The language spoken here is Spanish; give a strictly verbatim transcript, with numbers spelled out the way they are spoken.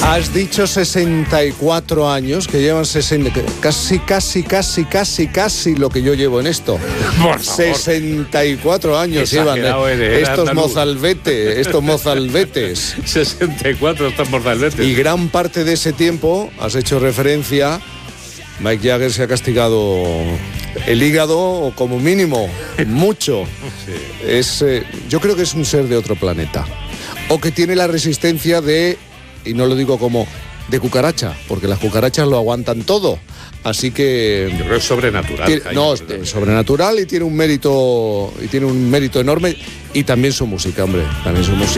Has dicho sesenta y cuatro años, que llevan sesenta, casi, casi, casi, casi, casi lo que yo llevo en esto. Por favor. sesenta y cuatro años llevan eres, estos andaluz. mozalbetes, estos mozalbetes. sesenta y cuatro estos mozalbetes. Y gran parte de ese tiempo, has hecho referencia, Mick Jagger se ha castigado el hígado, o como mínimo, mucho. Sí. Es, eh, yo creo que es un ser de otro planeta. O que tiene la resistencia de, y no lo digo como de cucaracha, porque las cucarachas lo aguantan todo. Así que yo creo que es sobrenatural. Tiene, Jaime, no, es sobrenatural y tiene un mérito y tiene un mérito enorme, y también su música, hombre, también su música.